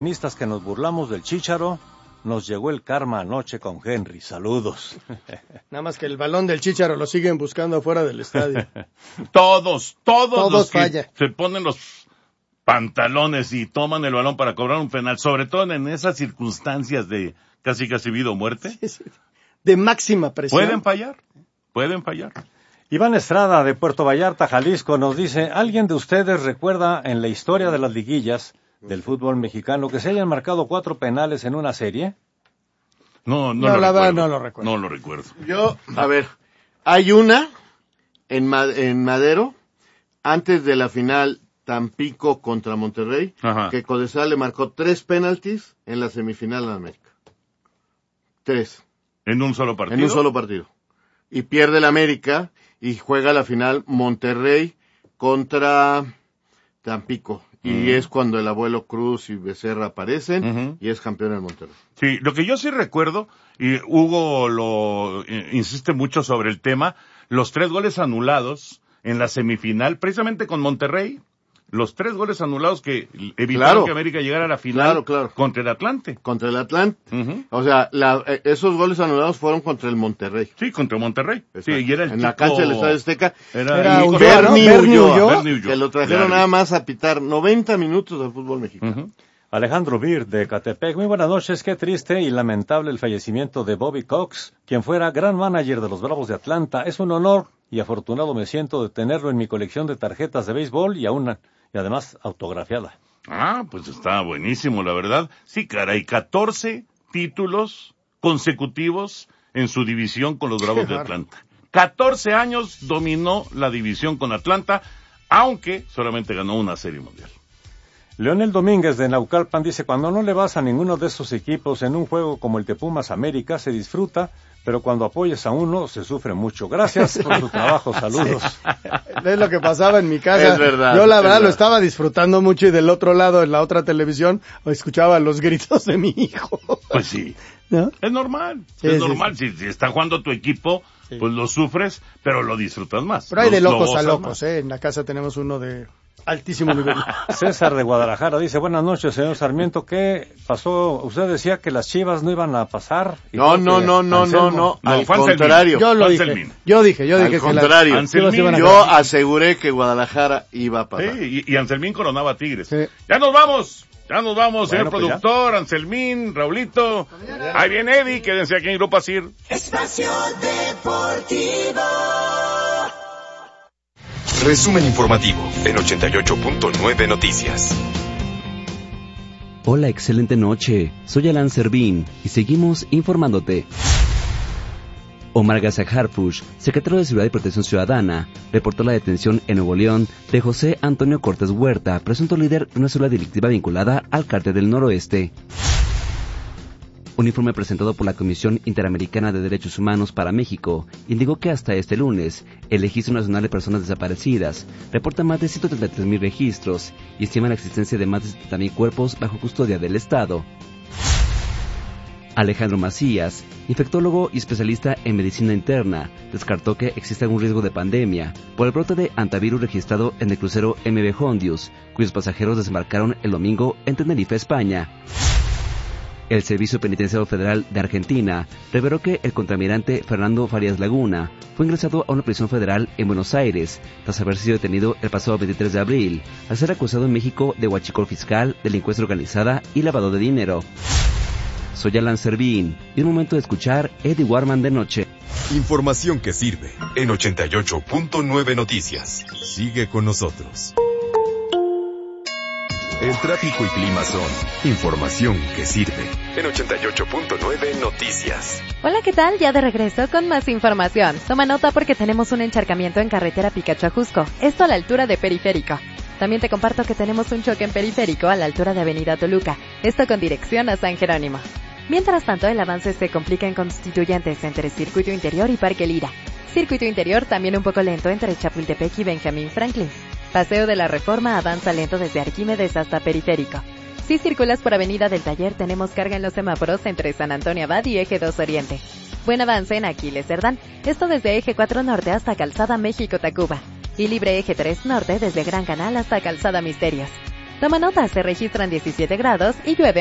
que nos burlamos del Chícharo, nos llegó el karma anoche con Henry. Saludos. Nada más que el balón del Chícharo lo siguen buscando afuera del estadio. Todos los que falla. se ponen los pantalones y toman el balón para cobrar un penal, sobre todo en esas circunstancias de casi vida o muerte. Sí. De máxima presión. Pueden fallar. Iván Estrada, de Puerto Vallarta, Jalisco, nos dice, ¿alguien de ustedes recuerda en la historia de las liguillas del fútbol mexicano que se hayan marcado 4 penales en una serie? No la verdad no lo recuerdo. No lo recuerdo. Yo, a ver, hay una en Madero, antes de la final Tampico contra Monterrey, Ajá. que Codesal le marcó 3 penaltis en la semifinal en América. 3. ¿En un solo partido? En un solo partido. Y pierde el América y juega la final Monterrey contra Tampico. Y es cuando el abuelo Cruz y Becerra aparecen y es campeón en Monterrey. Sí, lo que yo sí recuerdo, y Hugo lo insiste mucho sobre el tema, los 3 goles anulados en la semifinal, precisamente con Monterrey, los 3 goles anulados que evitaron que América llegara a la final contra el Atlante. Contra el Atlante. O sea, esos goles anulados fueron contra el Monterrey. Sí, contra Monterrey. Sí, y era el en la cancha del Estadio Azteca. Era Bernie Ulloa, que lo trajeron nada más a pitar 90 minutos del fútbol mexicano. Alejandro Bir, de Catepec. Muy buenas noches. Qué triste y lamentable el fallecimiento de Bobby Cox, quien fuera gran manager de los Bravos de Atlanta. Es un honor y afortunado me siento de tenerlo en mi colección de tarjetas de béisbol y además autografiada. Ah, pues está buenísimo, la verdad. Sí, caray, 14 títulos consecutivos en su división con los Bravos de Atlanta. 14 años dominó la división con Atlanta, aunque solamente ganó una serie mundial. Leonel Domínguez, de Naucalpan, dice, cuando no le vas a ninguno de esos equipos en un juego como el de Pumas América, se disfruta, pero cuando apoyas a uno, se sufre mucho. Gracias por su trabajo, saludos. Es lo que pasaba en mi casa. Es verdad. Yo la verdad lo estaba disfrutando mucho y del otro lado, en la otra televisión, escuchaba los gritos de mi hijo. Pues sí. ¿No? Es normal. Sí, es sí, normal. Si está jugando tu equipo, pues lo sufres, pero lo disfrutas más. Pero hay de locos a gozas locos, más. En la casa tenemos uno de altísimo nivel. César, de Guadalajara, dice, buenas noches, señor Sarmiento, ¿qué pasó? Usted decía que las Chivas no iban a pasar. No. Al contrario. Yo lo dije. Yo dije al contrario. Anselmín, yo aseguré que Guadalajara iba a pasar. Sí, y Anselmín coronaba a Tigres. Sí. Ya nos vamos, señor pues productor, Anselmín, Raulito. Ahí viene Eddie, quédense aquí en Grupo Asir. Espacio Deportivo. Resumen informativo en 88.9 Noticias. Hola, excelente noche. Soy Alan Servín y seguimos informándote. Omar Garza Harfuch, secretario de Seguridad y Protección Ciudadana, reportó la detención en Nuevo León de José Antonio Cortés Huerta, presunto líder de una célula delictiva vinculada al Cártel del Noroeste. Un informe presentado por la Comisión Interamericana de Derechos Humanos para México indicó que hasta este lunes el Registro Nacional de Personas Desaparecidas reporta más de 133,000 registros y estima la existencia de más de 70,000 cuerpos bajo custodia del Estado. Alejandro Macías, infectólogo y especialista en medicina interna, descartó que exista algún riesgo de pandemia por el brote de hantavirus registrado en el crucero MV Hondius, cuyos pasajeros desembarcaron el domingo en Tenerife, España. El Servicio Penitenciario Federal de Argentina reveló que el contraalmirante Fernando Farías Laguna fue ingresado a una prisión federal en Buenos Aires tras haber sido detenido el pasado 23 de abril, al ser acusado en México de huachicol fiscal, delincuencia organizada y lavado de dinero. Soy Alan Servín y es momento de escuchar Eddie Warman de noche. Información que sirve en 88.9 Noticias. Sigue con nosotros. El tráfico y clima son información que sirve en 88.9 Noticias. Hola, ¿qué tal? Ya de regreso con más información. Toma nota porque tenemos un encharcamiento en carretera Picacho a Jusco, esto a la altura de Periférico. También te comparto que tenemos un choque en Periférico a la altura de Avenida Toluca, esto con dirección a San Jerónimo. Mientras tanto, el avance se complica en Constituyentes entre Circuito Interior y Parque Lira. Circuito Interior también un poco lento entre Chapultepec y Benjamín Franklin. Paseo de la Reforma avanza lento desde Arquímedes hasta Periférico. Si circulas por Avenida del Taller, tenemos carga en los semáforos entre San Antonio Abad y Eje 2 Oriente. Buen avance en Aquiles Cerdán, esto desde Eje 4 Norte hasta Calzada México-Tacuba. Y libre Eje 3 Norte desde Gran Canal hasta Calzada Misterios. Toma nota, se registran 17 grados y llueve